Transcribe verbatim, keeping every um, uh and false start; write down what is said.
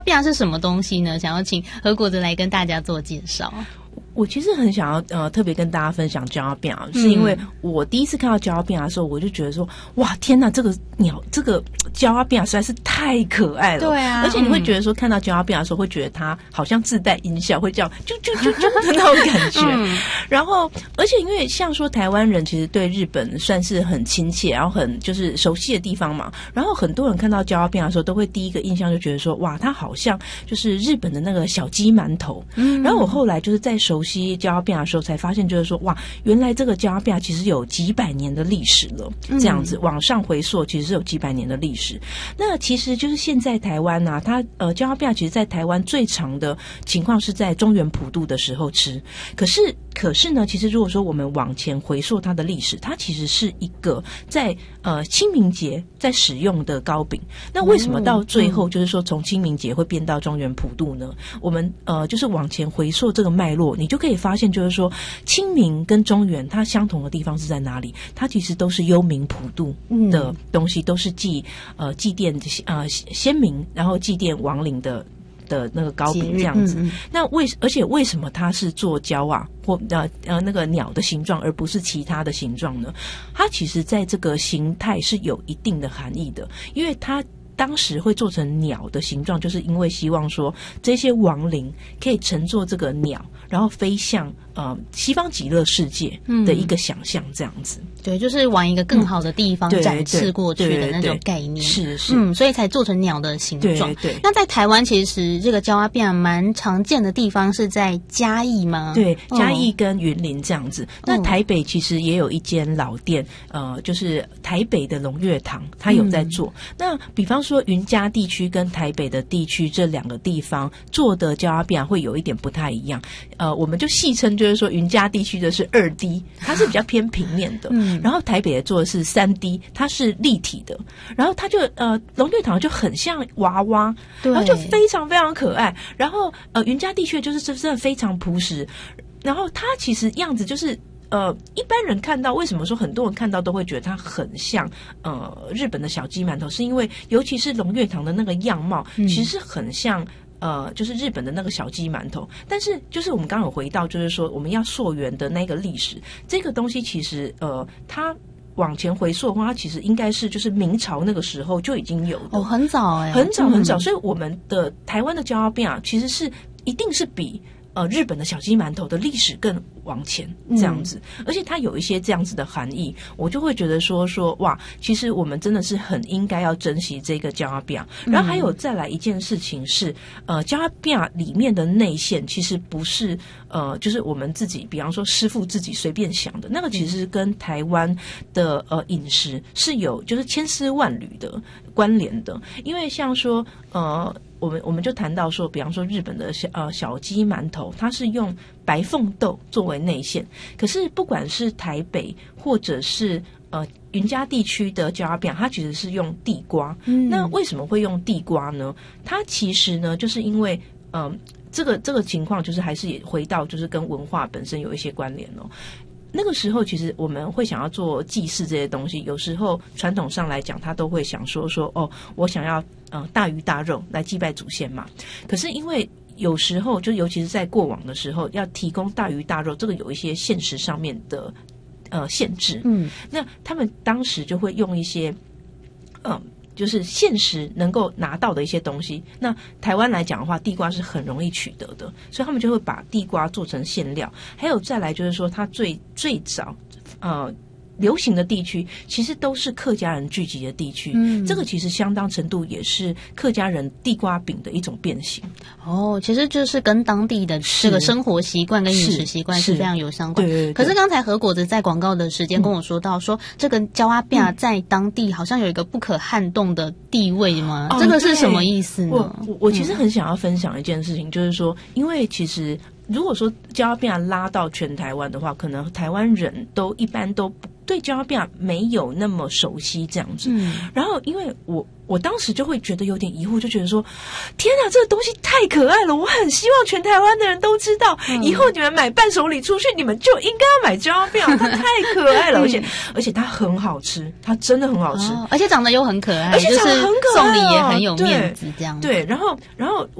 饼是什么东西呢？想要请何果子来跟大家做介绍。 我其实很想要呃特别跟大家分享焦阿饼，是因为我第一次看到焦阿饼的时候，我就觉得说，哇，天哪，这个鸟，这个焦阿饼实在是太可爱了。 对啊， 而且你会觉得说，看到焦阿饼的时候，会觉得它好像自带音效，会这样啾啾啾啾的那种感觉。嗯、然后，而且因为像说台湾人其实对日本算是很亲切，然后很就是熟悉的地方嘛。然后很多人看到焦阿饼的时候，都会第一个印象就觉得说，哇，它好像就是日本的那个小鸡馒头。嗯，然后我后来就是在熟悉焦阿饼的时候才发现，就是说哇，原来这个焦阿饼其实有几百年的历史了。这样子往上回溯，其实是有几百年的历史。那其实就是现在台湾啊，它呃焦阿饼其实在台湾最长的情况是在中原普渡的时候吃。可是可是呢，其实如果说我们往前回溯它的历史，它其实是一个在呃清明节在使用的糕饼。那为什么到最后就是说从清明节会变到中原普渡呢？我们呃就是往前回溯这个脉络，你就可以发现，就是说清明跟中原它相同的地方是在哪里？它其实都是幽冥普渡的东西，嗯、都是祭呃祭奠呃先民，然后祭奠亡灵的。的那个糕饼这样子，嗯嗯那为而且为什么它是做胶啊或呃呃那个鸟的形状，而不是其他的形状呢？它其实在这个形态是有一定的含义的，因为它当时会做成鸟的形状，就是因为希望说这些亡灵可以乘坐这个鸟，然后飞向呃西方极乐世界的一个想象，这样子。嗯、 对，就是往一个更好的地方展翅过去的那种概念。 是是， 嗯，所以才做成鸟的形状。对对。那在台湾，其实这个焦阿饼蛮常见的地方是在嘉义吗？ 对，嘉义跟云林这样子。哦、那台北其实也有一间老店，呃，就是台北的龙月堂，它有在做。嗯、那比方说云嘉地区跟台北的地区这两个地方做的焦阿饼会有一点不太一样。呃，我们就戏称就是说云嘉地区的是二 D， 它是比较偏平面的。嗯。然后台北的做的是三 D， 它是立体的。然后它就呃龙月堂就很像娃娃，然后就非常非常可爱。然后呃云嘉地区就是真的非常朴实。然后它其实样子就是呃一般人看到，为什么说很多人看到都会觉得它很像呃日本的小鸡馒头，是因为尤其是龙月堂的那个样貌，其实是很像。呃，就是日本的那个小鸡馒头，但是就是我们刚刚有回到，就是说我们要溯源的那个历史，这个东西其实呃，它往前回溯的话，它其实应该是就是明朝那个时候就已经有的哦，很早哎、欸， 很早很早，嗯、所以我们的台湾的焦阿饼啊，其实是一定是比呃日本的小鸡馒头的历史更往前这样子，嗯、而且它有一些这样子的含义，我就会觉得说说哇，其实我们真的是很应该要珍惜这个焦阿饼。然后还有再来一件事情是，呃，焦阿饼里面的内馅其实不是呃，就是我们自己，比方说师傅自己随便想的，那个其实跟台湾的呃饮食是有就是千丝万缕的关联的，因为像说呃。我们我们就谈到说，比方说日本的小呃小鸡馒头，它是用白凤豆作为内馅。可是不管是台北或者是呃云嘉地区的焦阿饼，它其实是用地瓜。嗯、那为什么会用地瓜呢？它其实呢，就是因为嗯、呃、这个这个情况，就是还是也回到就是跟文化本身有一些关联哦。那个时候其实我们会想要做祭祀这些东西，有时候传统上来讲他都会想说说哦，我想要呃大鱼大肉来祭拜祖先嘛。可是因为有时候就尤其是在过往的时候，要提供大鱼大肉，这个有一些现实上面的呃限制。嗯，那他们当时就会用一些嗯。呃就是现实能够拿到的一些东西。那台湾来讲的话，地瓜是很容易取得的，所以他们就会把地瓜做成馅料。还有再来就是说，它最最早呃流行的地区，其实都是客家人聚集的地区。嗯，这个其实相当程度也是客家人地瓜饼的一种变形。 哦，其实就是跟当地的这个生活习惯跟饮食习惯是非常有相关。对对对。可是刚才何果子在广告的时间跟我说到说，嗯、这个焦阿饼在当地好像有一个不可撼动的地位吗？嗯、这个是什么意思呢？ 我我我其实很想要分享一件事情，嗯、就是说，因为其实。如果说焦阿饼拉到全台湾的话，可能台湾人都一般都对椒花饼没有那么熟悉这样子。嗯，然后因为我我当时就会觉得有点疑惑，就觉得说，天哪，这个东西太可爱了，我很希望全台湾的人都知道，嗯、以后你们买伴手礼出去，你们就应该要买椒花饼，它太可爱了，而且、嗯、而且它很好吃，它真的很好吃， 哦、而且长得又很可爱， 而且长得很可爱、哦， 就是送礼也很有面子，这样对，然后然后。